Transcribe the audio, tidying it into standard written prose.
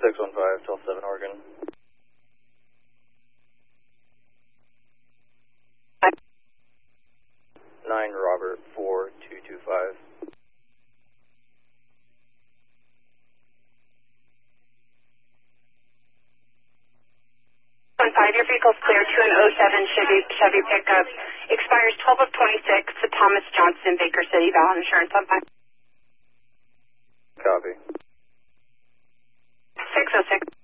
615, 127 Oregon. 9 Robert 4225. 15, your vehicle's clear to an 07 Chevy pickup. Expires 12 of 26 to Thomas Johnson, Baker City, valid insurance on 5. Copy. 606.